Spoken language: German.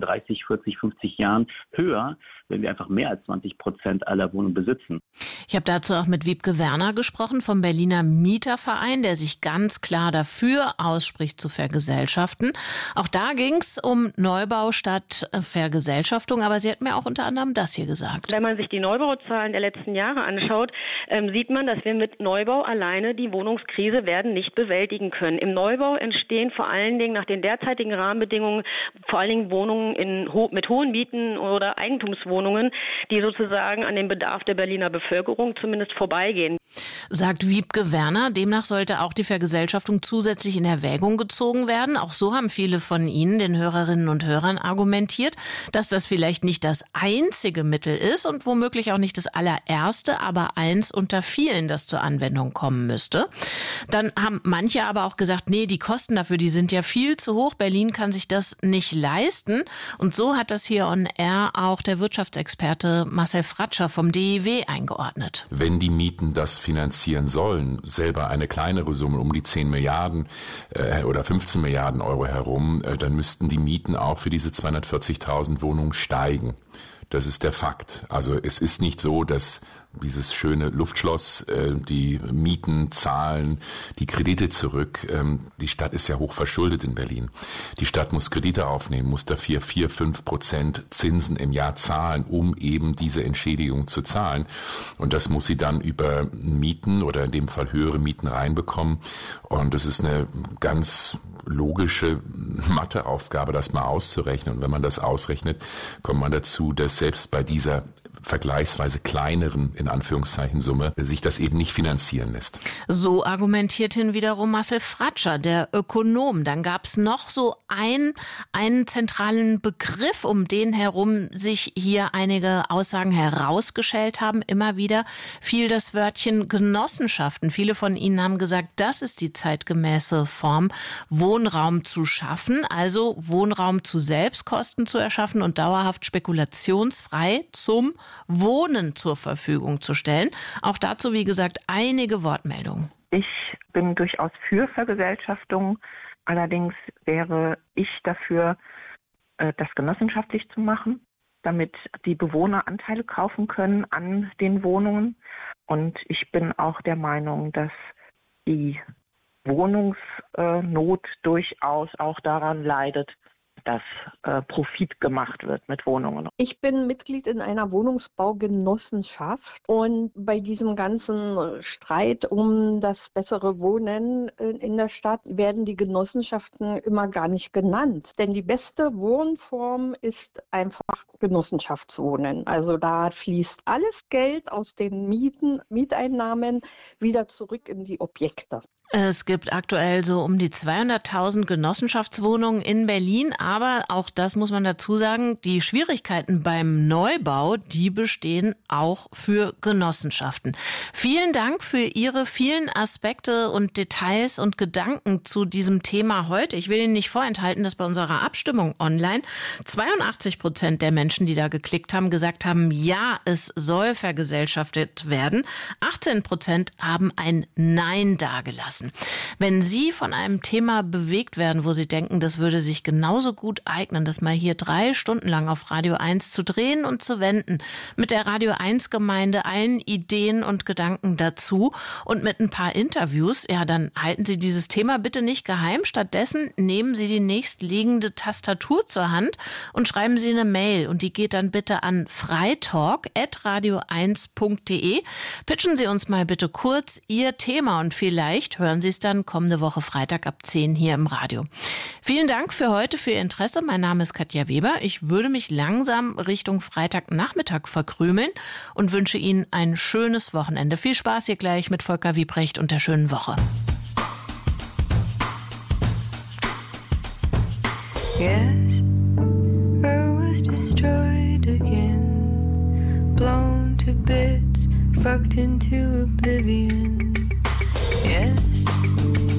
30, 40, 50 Jahren höher, wenn wir einfach mehr als 20% aller Wohnungen besitzen. Ich habe dazu auch mit Wiebke Werner gesprochen vom Berliner Mieterverein, der sich ganz klar dafür ausspricht, zu vergesellschaften. Auch da ging es um Neubau statt Vergesellschaftung, aber sie hat mir auch unter anderem das hier gesagt. Wenn man sich die Neubauzahlen der letzten Jahre anschaut, sieht man, dass wir mit Neubau alleine die Wohnungskrise werden nicht bewältigen können. Im Neubau entstehen vor allen Dingen nach den derzeitigen Rahmenbedingungen vor allen Dingen Wohnungen mit hohen Mieten oder Eigentumswohnungen, die sozusagen an dem Bedarf der Berliner Bevölkerung zumindest vorbeigehen. Sagt Wiebke Werner, demnach sollte auch die Vergesellschaftung zusätzlich in Erwägung gezogen werden. Auch so haben viele von Ihnen, den Hörerinnen und Hörern, argumentiert, dass das vielleicht nicht das einzige Mittel ist und womöglich auch nicht das allererste, aber eins unter vielen, das zur Anwendung kommen müsste. Dann haben manche aber auch gesagt, nee, die Kosten dafür, die sind ja viel zu hoch. Berlin kann sich das nicht leisten. Und so hat das hier on air auch der Wirtschaftsexperte Marcel Fratscher vom DIW eingeordnet. Wenn die Mieten das finanzieren sollen, selber eine kleinere Summe um die 10 Milliarden oder 15 Milliarden Euro herum, dann müssten die Mieten auch für diese 240.000 Wohnungen steigen. Das ist der Fakt. Also es ist nicht so, dass dieses schöne Luftschloss, die Mieten zahlen, die Kredite zurück. Die Stadt ist ja hoch verschuldet in Berlin. Die Stadt muss Kredite aufnehmen, muss dafür 4-5% Zinsen im Jahr zahlen, um eben diese Entschädigung zu zahlen. Und das muss sie dann über Mieten oder in dem Fall höhere Mieten reinbekommen. Und das ist eine ganz logische Matheaufgabe, das mal auszurechnen. Und wenn man das ausrechnet, kommt man dazu, dass selbst bei dieser vergleichsweise kleineren, in Anführungszeichen, Summe, sich das eben nicht finanzieren lässt. So argumentiert hin wiederum Marcel Fratscher, der Ökonom. Dann gab es noch so einen zentralen Begriff, um den herum sich hier einige Aussagen herausgeschält haben. Immer wieder fiel das Wörtchen Genossenschaften. Viele von Ihnen haben gesagt, das ist die zeitgemäße Form, Wohnraum zu schaffen, also Wohnraum zu Selbstkosten zu erschaffen und dauerhaft spekulationsfrei zum Wohnen zur Verfügung zu stellen. Auch dazu, wie gesagt, einige Wortmeldungen. Ich bin durchaus für Vergesellschaftung. Allerdings wäre ich dafür, das genossenschaftlich zu machen, damit die Bewohner Anteile kaufen können an den Wohnungen. Und ich bin auch der Meinung, dass die Wohnungsnot durchaus auch daran leidet, dass Profit gemacht wird mit Wohnungen. Ich bin Mitglied in einer Wohnungsbaugenossenschaft und bei diesem ganzen Streit um das bessere Wohnen in der Stadt werden die Genossenschaften immer gar nicht genannt. Denn die beste Wohnform ist einfach Genossenschaftswohnen. Also da fließt alles Geld aus den Mieteinnahmen wieder zurück in die Objekte. Es gibt aktuell so um die 200.000 Genossenschaftswohnungen in Berlin, aber auch das muss man dazu sagen, die Schwierigkeiten beim Neubau, die bestehen auch für Genossenschaften. Vielen Dank für Ihre vielen Aspekte und Details und Gedanken zu diesem Thema heute. Ich will Ihnen nicht vorenthalten, dass bei unserer Abstimmung online 82% der Menschen, die da geklickt haben, gesagt haben, ja, es soll vergesellschaftet werden. 18% haben ein Nein dagelassen. Wenn Sie von einem Thema bewegt werden, wo Sie denken, das würde sich genauso gut eignen, das mal hier 3 Stunden lang auf Radio 1 zu drehen und zu wenden, mit der Radio 1 Gemeinde, allen Ideen und Gedanken dazu und mit ein paar Interviews, ja, dann halten Sie dieses Thema bitte nicht geheim. Stattdessen nehmen Sie die nächstliegende Tastatur zur Hand und schreiben Sie eine Mail und die geht dann bitte an freitalk@radio1.de. Pitchen Sie uns mal bitte kurz Ihr Thema und vielleicht hören Sie es dann kommende Woche Freitag ab 10 hier im Radio. Vielen Dank für heute, für Ihr Interesse. Mein Name ist Katja Weber. Ich würde mich langsam Richtung Freitagnachmittag verkrümeln und wünsche Ihnen ein schönes Wochenende. Viel Spaß hier gleich mit Volker Wiebrecht und der schönen Woche. Yes, I was destroyed again, blown to bits, fucked into oblivion.